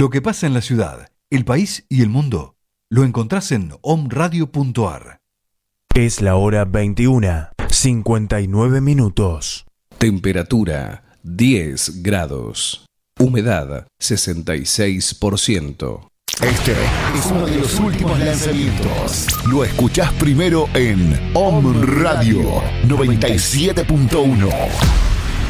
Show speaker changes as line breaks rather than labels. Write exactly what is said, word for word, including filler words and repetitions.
Lo que pasa en la ciudad, el país y el mundo lo encontrás en omradio punto ar.
Es la hora veintiuna, cincuenta y nueve minutos.
Temperatura diez grados. Humedad sesenta y seis por ciento.
Este es uno de los últimos lanzamientos. Lo escuchás primero en Om Radio noventa y siete punto uno.